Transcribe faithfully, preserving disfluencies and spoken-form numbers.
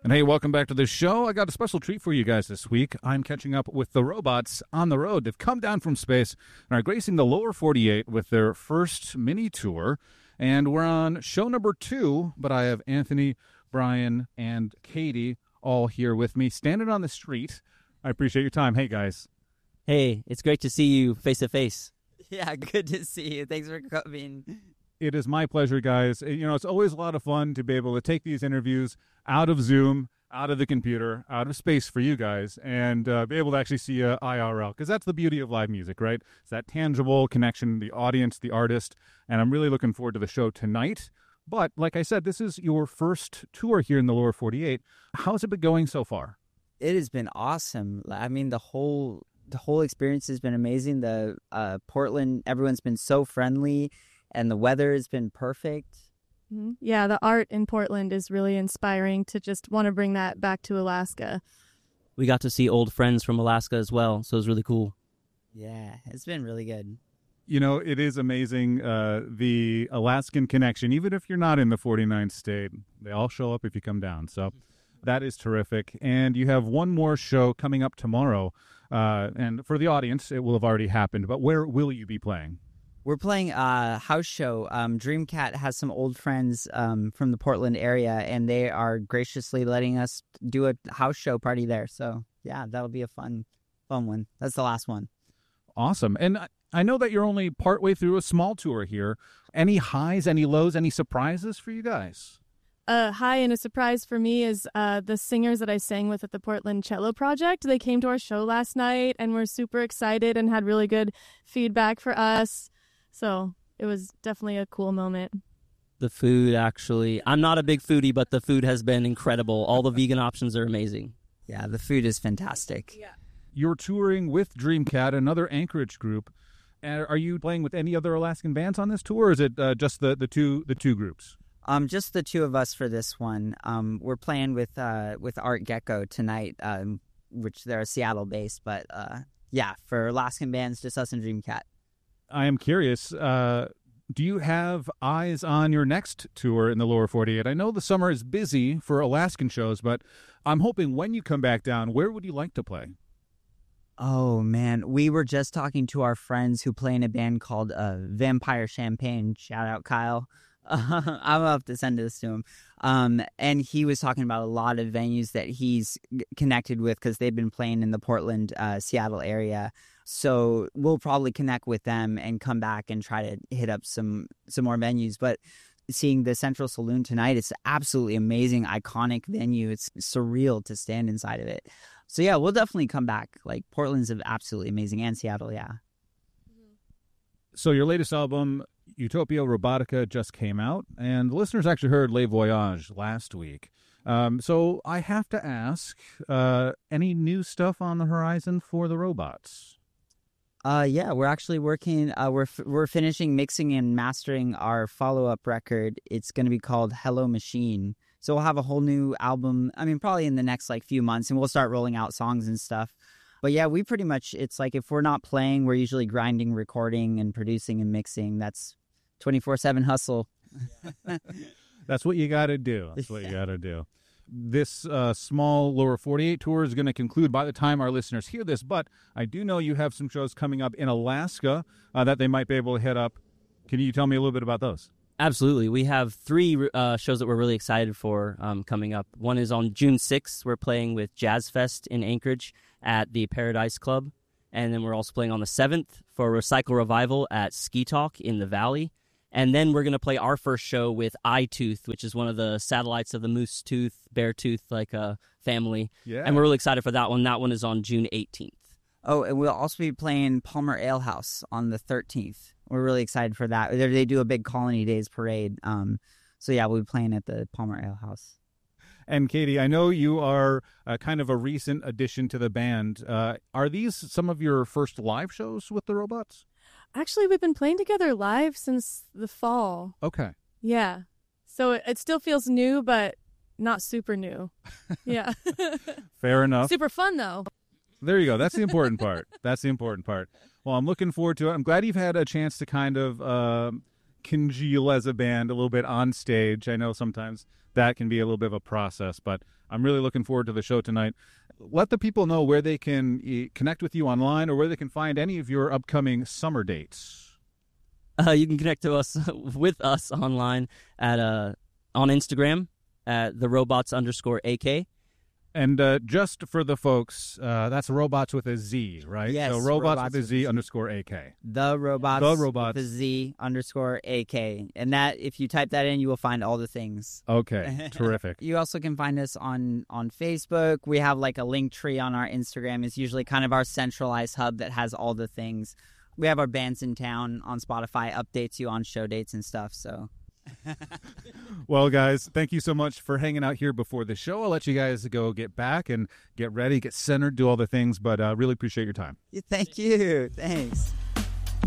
And hey, welcome back to the show. I got a special treat for you guys this week. I'm catching up with the Robots on the road. They've come down from space and are gracing the lower forty-eight with their first mini tour. And we're on show number two, but I have Anthony, Brian, and Katie all here with me, standing on the street. I appreciate your time. Hey, guys. Hey, it's great to see you face to face. Yeah, good to see you. Thanks for coming. It is my pleasure, guys. You know, it's always a lot of fun to be able to take these interviews out of Zoom, out of the computer, out of space for you guys, and uh, be able to actually see uh, I R L, because that's the beauty of live music, right? It's that tangible connection, the audience, the artist, and I'm really looking forward to the show tonight. But like I said, this is your first tour here in the lower forty-eight. How's it been going so far? It has been awesome. I mean, the whole the whole experience has been amazing. The uh, Portland, everyone's been so friendly, and the weather has been perfect. Yeah, the art in Portland is really inspiring to just want to bring that back to Alaska. We got to see old friends from Alaska as well, so it was really cool. Yeah, it's been really good. You know, it is amazing, uh, the Alaskan connection. Even if you're not in the forty-ninth state, they all show up if you come down. So that is terrific. And you have one more show coming up tomorrow. Uh, and for the audience, it will have already happened. But where will you be playing? We're playing a house show. Um, Dreamcat has some old friends um, from the Portland area, and they are graciously letting us do a house show party there. So, yeah, that'll be a fun, fun one. That's the last one. Awesome. And I know that you're only partway through a small tour here. Any highs, any lows, any surprises for you guys? A high and a surprise for me is uh, the singers that I sang with at the Portland Cello Project. They came to our show last night and were super excited and had really good feedback for us. So it was definitely a cool moment. The food, actually. I'm not a big foodie, but the food has been incredible. All the vegan options are amazing. Yeah, the food is fantastic. Yeah. You're touring with Dreamcat, another Anchorage group. And are you playing with any other Alaskan bands on this tour, or is it uh, just the, the two the two groups? Um, just the two of us for this one. Um, we're playing with uh, with Art Gecko tonight, um, which they're Seattle based, but uh, yeah, for Alaskan bands, just us and Dreamcat. I am curious, uh, do you have eyes on your next tour in the lower forty-eight? I know the summer is busy for Alaskan shows, but I'm hoping when you come back down, where would you like to play? Oh, man. We were just talking to our friends who play in a band called uh, Vampire Champagne. Shout out, Kyle. Uh, I'm going to have to send this to him. Um, and he was talking about a lot of venues that he's connected with because they've been playing in the Portland, uh, Seattle area. So we'll probably connect with them and come back and try to hit up some, some more venues. But seeing the Central Saloon tonight, it's absolutely amazing, iconic venue. It's surreal to stand inside of it. So, yeah, we'll definitely come back. Like, Portland's absolutely amazing, and Seattle, yeah. So your latest album, Utopia Robotica, just came out, and the listeners actually heard Les Voyages last week. Um, so I have to ask, uh, any new stuff on the horizon for the Robots? Uh, yeah, we're actually working, uh, we're f- we're finishing mixing and mastering our follow-up record. It's going to be called Hello Machine. So we'll have a whole new album, I mean, probably in the next, like, few months, and we'll start rolling out songs and stuff. But, yeah, we pretty much, it's like if we're not playing, we're usually grinding, recording, and producing and mixing. That's twenty-four seven hustle. That's what you got to do. That's what you got to do. This uh, small lower forty-eight tour is going to conclude by the time our listeners hear this, but I do know you have some shows coming up in Alaska uh, that they might be able to hit up. Can you tell me a little bit about those? Absolutely. We have three uh, shows that we're really excited for um, coming up. One is on June sixth. We're playing with Jazz Fest in Anchorage at the Paradise Club. And then we're also playing on the seventh for Recycle Revival at Ski Talk in the Valley. And then we're going to play our first show with iTooth, which is one of the satellites of the Moose Tooth, Bear Tooth like uh, family. Yeah. And we're really excited for that one. That one is on June eighteenth. Oh, and we'll also be playing Palmer Ale House on the thirteenth. We're really excited for that. They do a big Colony Days parade. Um, so, yeah, we'll be playing at the Palmer Ale House. And, Katie, I know you are uh, kind of a recent addition to the band. Uh, are these some of your first live shows with the Robots? Actually, we've been playing together live since the fall. Okay. Yeah. So it, it still feels new, but not super new. Yeah. Fair enough. Super fun, though. There you go. That's the important part. That's the important part. Well, I'm looking forward to it. I'm glad you've had a chance to kind of uh, congeal as a band a little bit on stage. I know sometimes that can be a little bit of a process. But I'm really looking forward to the show tonight. Let the people know where they can eh, connect with you online or where they can find any of your upcoming summer dates. Uh, you can connect to us with us online at uh, on Instagram at the robots underscore AK. And uh, just for the folks, uh, that's robots with a Z, right? Yes, So robots, robots with a with Z a Z. underscore A K. The robots. The robots. With a Z underscore A K. And that, if you type that in, you will find all the things. Okay, terrific. You also can find us on, on Facebook. We have like a link tree on our Instagram. It's usually kind of our centralized hub that has all the things. We have our bands in town on Spotify, updates you on show dates and stuff, so... Well, guys, thank you so much for hanging out here before the show. I'll let you guys go get back and get ready, get centered, do all the things, but uh, really appreciate your time. Thank you. Thanks.